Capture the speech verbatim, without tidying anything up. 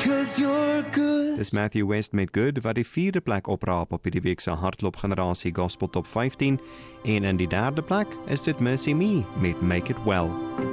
'cause you're good. Dis Matthew West met Good wat die vierde plek opraap op die week se hardloopgenerasie Gospel Top vyftien en in die derde plek is dit Mercy Me met Make It Well.